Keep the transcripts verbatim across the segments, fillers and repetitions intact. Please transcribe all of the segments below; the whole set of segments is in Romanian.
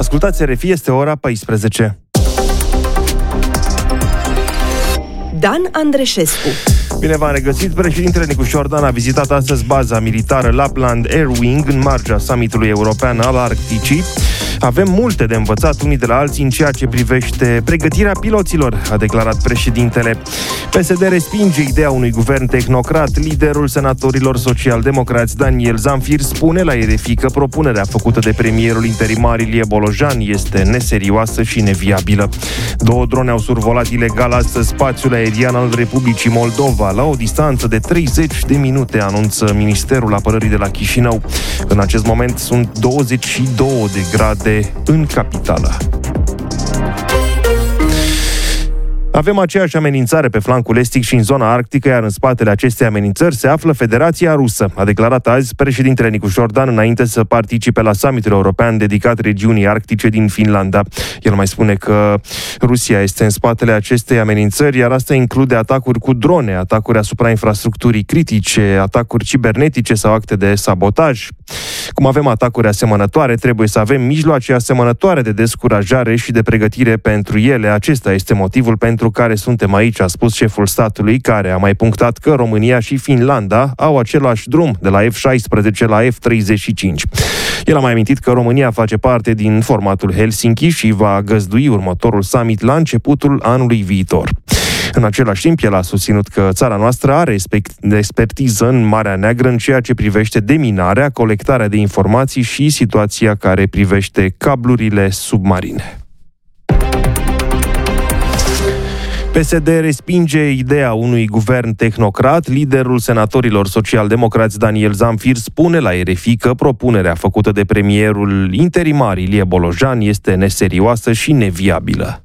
Ascultați R F I, este ora paisprezece. Dan Andreșescu. Bine v-am regăsit. Președintele Nicu Șordan a vizitat astăzi baza militară Lapland Air Wing în marginea summitului european al Arcticii. Avem multe de învățat unii de la alții în ceea ce privește pregătirea piloților, a declarat președintele. P S D respinge ideea unui guvern tehnocrat. Liderul senatorilor social-democrați Daniel Zamfir spune la R F I că propunerea făcută de premierul interimar Ilie Bolojan este neserioasă și neviabilă. Două drone au survolat ilegal astăzi spațiul aerian al Republicii Moldova, la o distanță de treizeci de minute, anunță Ministerul Apărării de la Chișinău. În acest moment sunt douăzeci și două de grade în capitală. Avem aceeași amenințare pe flancul estic și în zona arctică, iar în spatele acestei amenințări se află Federația Rusă, a declarat azi președintele Nicu Șordan înainte să participe la summitul european dedicat regiunii arctice din Finlanda. El mai spune că Rusia este în spatele acestei amenințări, iar asta include atacuri cu drone, atacuri asupra infrastructurii critice, atacuri cibernetice sau acte de sabotaj. Cum avem atacuri asemănătoare, trebuie să avem mijloace asemănătoare de descurajare și de pregătire pentru ele. Acesta este motivul pentru care suntem aici, a spus șeful statului, care a mai punctat că România și Finlanda au același drum, de la F șaisprezece la F treizeci și cinci. El a mai amintit că România face parte din formatul Helsinki și va găzdui următorul summit la începutul anului viitor. În același timp, el a susținut că țara noastră are expertiză în Marea Neagră în ceea ce privește deminarea, colectarea de informații și situația care privește cablurile submarine. P S D respinge ideea unui guvern tehnocrat. Liderul senatorilor social-democrați Daniel Zamfir spune la R F I că propunerea făcută de premierul interimar Ilie Bolojan este neserioasă și neviabilă.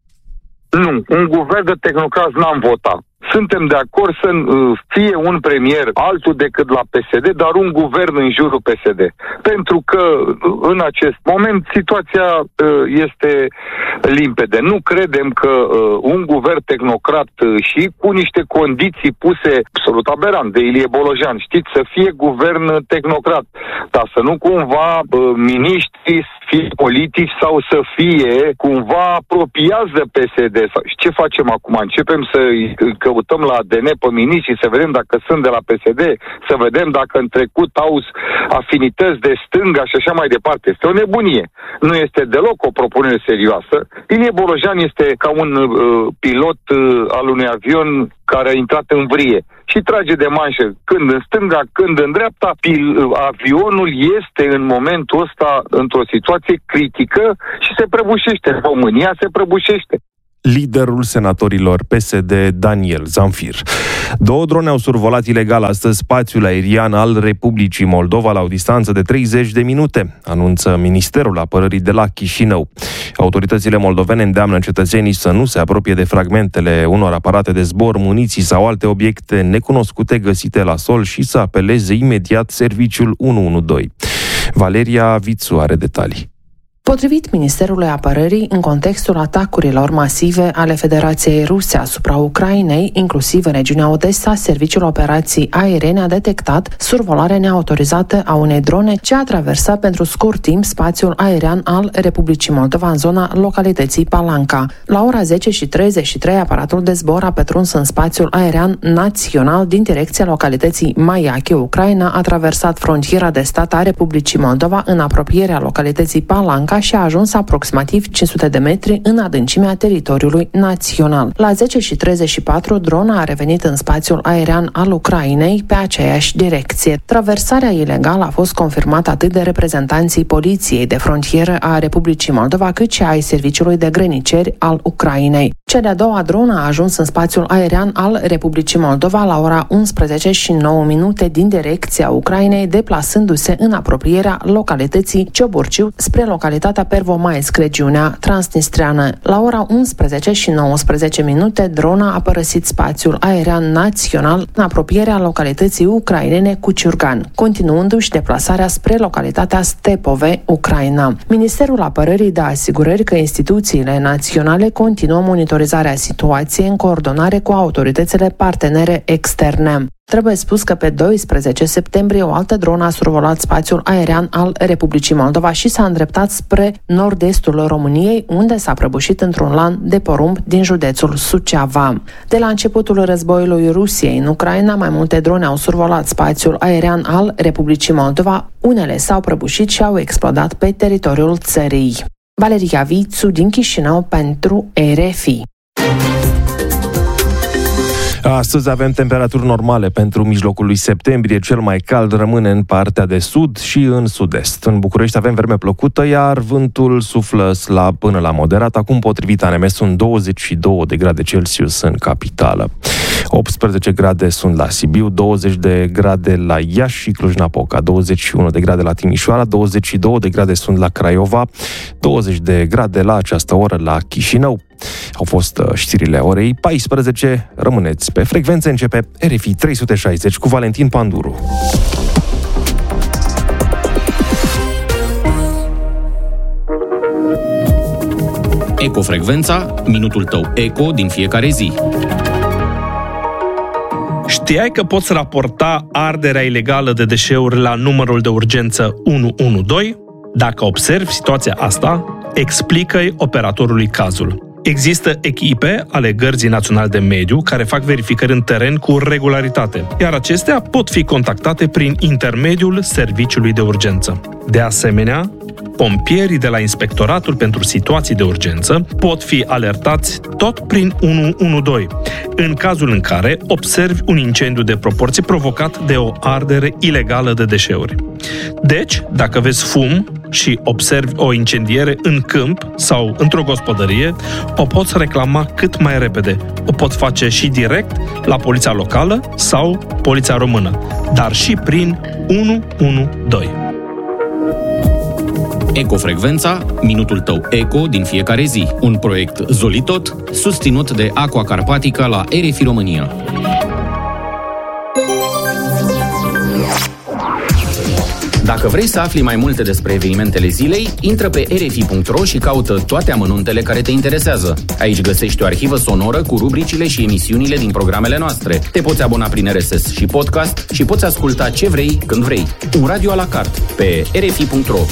Nu, un guvern de tehnocrați n-am votat. Suntem de acord să fie un premier altul decât la P S D, dar un guvern în jurul P S D. Pentru că în acest moment situația este limpede. Nu credem că un guvern tehnocrat și cu niște condiții puse absolut aberant de Ilie Bolojan, știți, să fie guvern tehnocrat, dar să nu cumva miniștri fie politici sau să fie cumva apropiați de P S D. Și ce facem acum? Începem să căutăm la A D N pe miniștri, să vedem dacă sunt de la P S D, să vedem dacă în trecut au afinități de stânga și așa mai departe. Este o nebunie. Nu este deloc o propunere serioasă. Ilie Bolojan este ca un uh, pilot uh, al unui avion care a intrat în vrie și trage de manșă când în stânga, când în dreapta. Pil- avionul este în momentul ăsta într-o situație critică și se prăbușește. România se prăbușește. Liderul senatorilor P S D Daniel Zamfir. Două drone au survolat ilegal astăzi spațiul aerian al Republicii Moldova la o distanță de treizeci de minute, anunță Ministerul Apărării de la Chișinău. Autoritățile moldovene îndeamnă cetățenii să nu se apropie de fragmentele unor aparate de zbor, muniții sau alte obiecte necunoscute găsite la sol și să apeleze imediat serviciul unu unu doi. Valeria Vițu are detalii. Potrivit Ministerului Apărării, în contextul atacurilor masive ale Federației Ruse asupra Ucrainei, inclusiv în regiunea Odessa, Serviciul Operații Aeriene a detectat survolarea neautorizată a unei drone ce a traversat pentru scurt timp spațiul aerian al Republicii Moldova în zona localității Palanca. La ora zece și treizeci și trei, aparatul de zbor a pătruns în spațiul aerian național din direcția localității Maiache, Ucraina, a traversat frontiera de stat a Republicii Moldova în apropierea localității Palanca și a ajuns aproximativ cinci sute de metri în adâncimea teritoriului național. La zece și treizeci și patru, drona a revenit în spațiul aerian al Ucrainei pe aceeași direcție. Traversarea ilegală a fost confirmată atât de reprezentanții Poliției de Frontieră a Republicii Moldova, cât și ai Serviciului de Grăniceri al Ucrainei. Cea de-a doua dronă a ajuns în spațiul aerian al Republicii Moldova la ora unsprezece și nouă minute din direcția Ucrainei, deplasându-se în apropierea localității Cioburciu spre localitatea Pervomaisc, regiunea transnistreană. La ora unsprezece și nouăsprezece minute, drona a părăsit spațiul aerian național în apropierea localității ucrainene Cuciurgan, continuându-și deplasarea spre localitatea Stepove, Ucraina. Ministerul Apărării dă asigurări că instituțiile naționale continuă monitorizarea situației în coordonare cu autoritățile partenere externe. Trebuie spus că pe doisprezece septembrie o altă dronă a survolat spațiul aerian al Republicii Moldova și s-a îndreptat spre nord-estul României, unde s-a prăbușit într-un lan de porumb din județul Suceava. De la începutul războiului Rusiei în Ucraina, mai multe drone au survolat spațiul aerian al Republicii Moldova, unele s-au prăbușit și au explodat pe teritoriul țării. Valeria Vițu din Chișinău pentru R F I. Astăzi avem temperaturi normale pentru mijlocul lui septembrie. Cel mai cald rămâne în partea de sud și în sud-est. În București avem vreme plăcută, iar vântul suflă slab până la moderat. Acum, potrivit A N M, sunt douăzeci și două de grade Celsius în capitală. optsprezece grade sunt la Sibiu, douăzeci de grade la Iași și Cluj-Napoca, douăzeci și unu de grade la Timișoara, douăzeci și două de grade sunt la Craiova, douăzeci de grade la această oră la Chișinău. Au fost știrile orei paisprezece. Rămâneți pe frecvență, începe R F I trei sute șaizeci cu Valentin Panduru. Ecofrecvența, minutul tău eco din fiecare zi. Știai că poți raporta arderea ilegală de deșeuri la numărul de urgență unu unu doi? Dacă observi situația asta, explică-i operatorului cazul. Există echipe ale Gărzii Naționale de Mediu care fac verificări în teren cu regularitate, iar acestea pot fi contactate prin intermediul serviciului de urgență. De asemenea, pompierii de la Inspectoratul pentru Situații de Urgență pot fi alertați tot prin unu unu doi, în cazul în care observi un incendiu de proporție provocat de o ardere ilegală de deșeuri. Deci, dacă vezi fum și observi o incendiere în câmp sau într-o gospodărie, o poți reclama cât mai repede. O poți face și direct la poliția locală sau poliția română, dar și prin unu unu doi. Ecofrecvența, minutul tău eco din fiecare zi. Un proiect Zolitot, susținut de Aqua Carpatica la R F I România. Dacă vrei să afli mai multe despre evenimentele zilei, intră pe r f i punct r o și caută toate amănuntele care te interesează. Aici găsești o arhivă sonoră cu rubricile și emisiunile din programele noastre. Te poți abona prin R S S și podcast și poți asculta ce vrei, când vrei. Un radio a la carte pe r f i punct r o.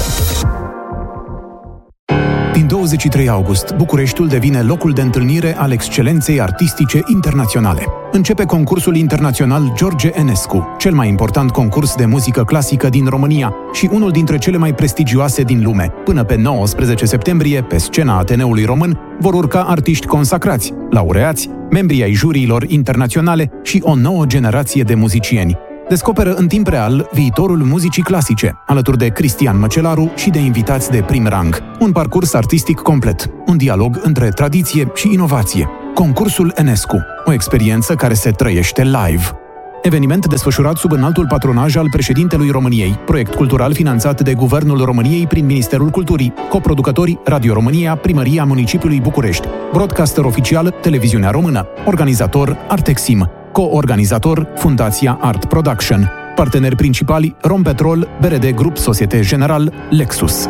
Din douăzeci și trei august, Bucureștiul devine locul de întâlnire al excelenței artistice internaționale. Începe concursul internațional George Enescu, cel mai important concurs de muzică clasică din România și unul dintre cele mai prestigioase din lume. Până pe nouăsprezece septembrie, pe scena Ateneului Român, vor urca artiști consacrați, laureați, membrii ai juriilor internaționale și o nouă generație de muzicieni. Descoperă în timp real viitorul muzicii clasice, alături de Cristian Măcelaru și de invitați de prim rang. Un parcurs artistic complet, un dialog între tradiție și inovație. Concursul Enescu, o experiență care se trăiește live. Eveniment desfășurat sub înaltul patronaj al președintelui României, proiect cultural finanțat de Guvernul României prin Ministerul Culturii, coproducători Radio România, Primăria Municipiului București, broadcaster oficial Televiziunea Română, organizator Artexim, co-organizator Fundația Art Production, parteneri principali Rompetrol, B R D Grup Societe General, Lexus.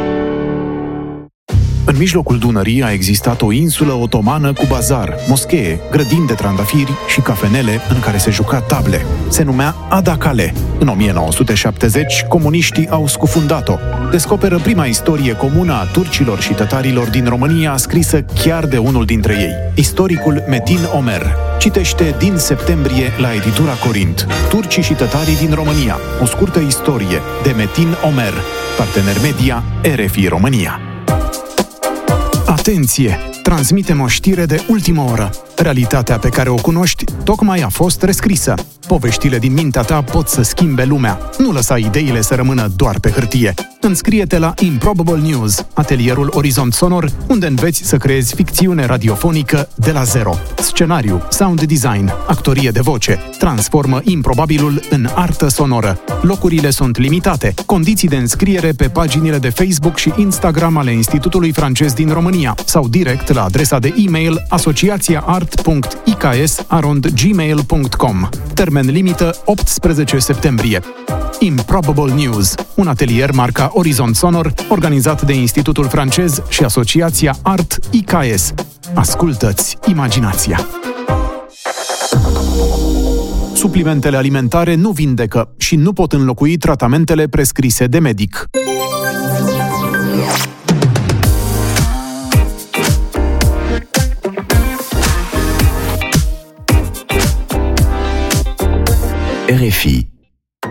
În mijlocul Dunării a existat o insulă otomană cu bazar, moschee, grădini de trandafiri și cafenele în care se juca table. Se numea Adacale. În o mie nouă sute șaptezeci, comuniștii au scufundat-o. Descoperă prima istorie comună a turcilor și tătarilor din România, scrisă chiar de unul dintre ei, istoricul Metin Omer. Citește din septembrie la editura Corint. Turcii și tătarii din România. O scurtă istorie de Metin Omer. Partener media R F I România. Atenție! Transmitem o știre de ultimă oră. Realitatea pe care o cunoști tocmai a fost rescrisă. Poveștile din mintea ta pot să schimbe lumea. Nu lăsa ideile să rămână doar pe hârtie. Înscrie-te la Improbable News, atelierul Orizont Sonor, unde înveți să creezi ficțiune radiofonică de la zero. Scenariu, sound design, actorie de voce. Transformă improbabilul în artă sonoră. Locurile sunt limitate. Condiții de înscriere pe paginile de Facebook și Instagram ale Institutului Francez din România sau direct la adresa de e-mail asociațiaart punct i k s arond gmail punct com. Termen limită optsprezece septembrie. Improbable News, un atelier marca Orizont Sonor, organizat de Institutul Francez și Asociația Art I K S. Ascultă-ți imaginația! Suplimentele alimentare nu vindecă și nu pot înlocui tratamentele prescrise de medic. R F I